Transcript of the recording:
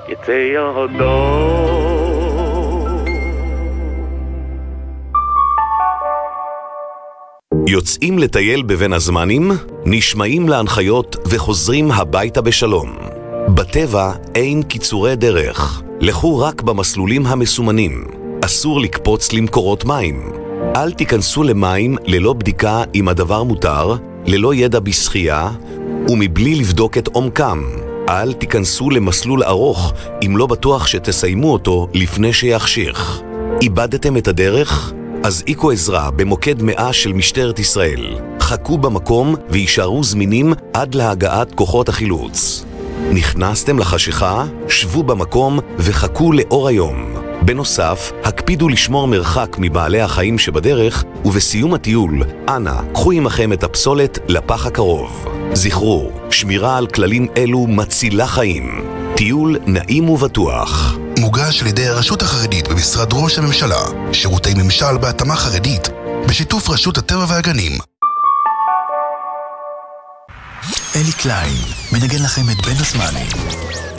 יצא יהודו. יוצאים לטייל בבין הזמנים, נשמעים להנחיות וחוזרים הביתה בשלום. בטבע אין קיצורי דרך. לכו רק במסלולים המסומנים. אסור לקפוץ למקורות מים. אל תיכנסו למים ללא בדיקה אם הדבר מותר, ללא ידע בשחייה, ומבלי לבדוק את עומקם. אל תיכנסו למסלול ארוך אם לא בטוח שתסיימו אותו לפני שיחשיך. איבדתם את הדרך? אז איקו עזרה במוקד 100 של משטרת ישראל. חכו במקום וישארו זמינים עד להגעת כוחות החילוץ. נכנסתם לחשיכה? שבו במקום וחכו לאור היום. בנוסף, הקפידו לשמור מרחק מבעלי החיים שבדרך, ובסיום הטיול, אנא, קחו עמכם את הפסולת לפח הקרוב. זכרו, שמירה על כללים אלו מצילה חיים. טיול נעים ובטוח. מוגש על ידי הרשות החרדית במשרד ראש הממשלה, שירותי ממשל בהתאמה חרדית, בשיתוף רשות הטבע והגנים. אלי קליין מנגן לכם את בין הזמנים.